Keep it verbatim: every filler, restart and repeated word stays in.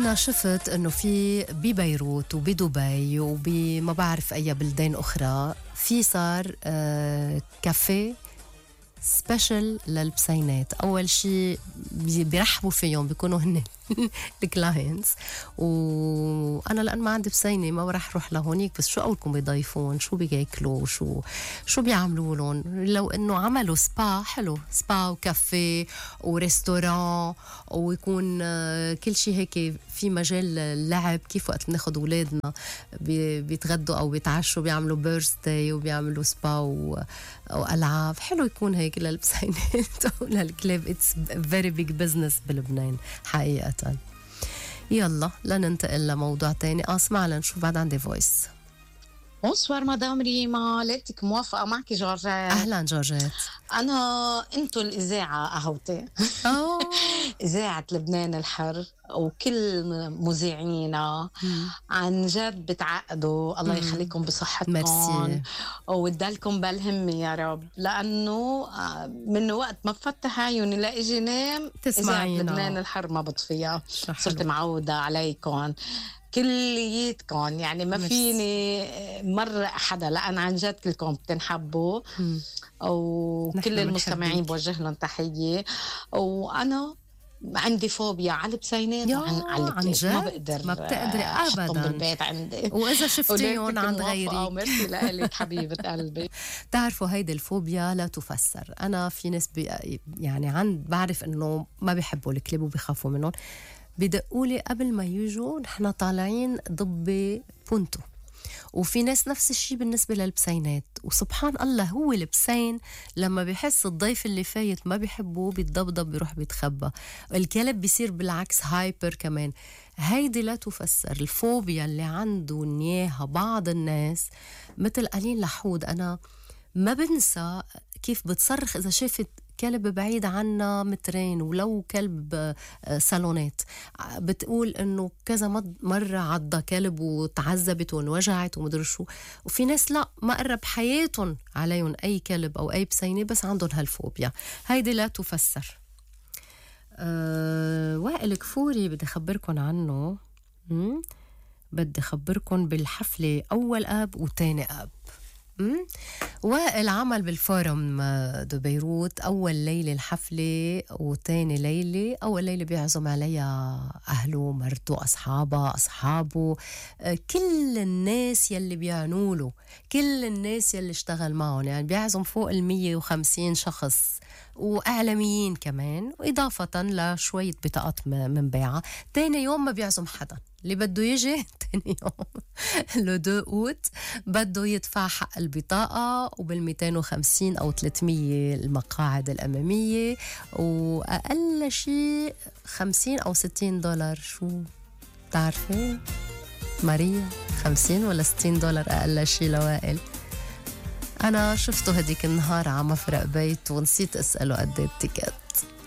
أنا شفت إنه في ببيروت وبدبي وبما بعرف أي بلدان أخرى في صار آه كافيه سبيشل للبسينات. أول شيء بيرحبوا فيهم بيكونوا هن الكلاينتس، وأنا لأن ما عندي بسينة ما راح أروح لهونيك، بس شو أولكم بيضيفون، شو بياكلوا، شو شو بيعملوا لهم. لو إنه عملوا سبا حلو، سبا وكافيه وريستوران، ويكون كل شيء هيك في مجال اللعب، كيف وقت بناخد أولادنا بيتغدوا أو بيتعشوا بيعملوا بيرثداي وبيعملوا سبا وألعاب. حلو يكون هيك للبسينات وللكلاب. اتس فيري بيج بزنس بلبنان حقيقة. يلا لننتقل لموضوع تاني. اسمع لنشوف بعد عندي فويس. بونسوار مدام ريما، ليتك موافقة معك جورجيت. أهلا جورجيت. أنا أنتو الإذاعة أهوتي إذاعة لبنان الحر، وكل مذيعينا عن جد بتعقدوا. الله يخليكم بصحتكم ويدلكم بالهمة يا رب، لأنه من وقت ما بفتح عيوني لإجي نام تسمعينا. إذاعة لبنان الحر ما بطفيها، صرت معودة عليكم كليتكم، يعني ما فيني مرة حدا، لأن عن جد كلكم بتنحبوا وكل المستمعين بوجه لهم تحية. وأنا عندي فوبيا على البسينات وعن على الكلاب، ما بقدر ما بتقدري أبدا بالبيت عندي، وإذا شفتيهم عند غيري. وميرسي لك حبيبة قلبي. تعرفوا هيدي الفوبيا لا تفسر. أنا في ناس بي يعني عند بعرف إنه ما بيحبوا الكلاب وبيخافوا منهم، بدقولي قبل ما يجوا نحن طالعين ضبي بونتو. وفي ناس نفس الشيء بالنسبة للبسينات، وسبحان الله هو البسين لما بيحس الضيف اللي فايت ما بيحبوه بيتضبضب بيروح بيتخبى. الكلب بيصير بالعكس هايبر كمان. هيدي لا تفسر. الفوبيا اللي عندهم إياها بعض الناس مثل قليل لحود. أنا ما بنسى كيف بتصرخ إذا شافت كلب بعيد عنا مترين، ولو كلب صالونات. بتقول انه كذا مرة عضة كلب وتعذبت وانوجعت ومدري شو. وفي ناس لا ما قرب حياتهم عليهم اي كلب او اي بسينة، بس عندهم هالفوبيا. هيدي لا تفسر. أه وائل كفوري بدي اخبركن عنه. م? بدي اخبركن بالحفلة اول اب وتاني اب. امم وائل عمل بالفورم دو بيروت أول ليلة الحفلة، وتاني ليلة أول ليلة بيعزم عليها أهله، مرته، أصحابه أصحابه كل الناس يلي بيعنوله، كل الناس يلي اشتغل معهم. يعني بيعزم فوق المية وخمسين شخص وإعلاميين كمان، وإضافة لشوية بطاقات من بيعة. تاني يوم ما بيعزم حدا، اللي بده يجي تاني يوم لو دو أوت بده يدفع حق البطاقة، وبالميتين وخمسين أو ثلاثمية المقاعد الأمامية، وأقل شيء خمسين أو ستين دولار. شو تعرفين ماريا؟ خمسين ولا ستين دولار أقل شيء لوائل. أنا شفته هديك النهار عم أفرق بيت ونسيت أسأله قد التيكت.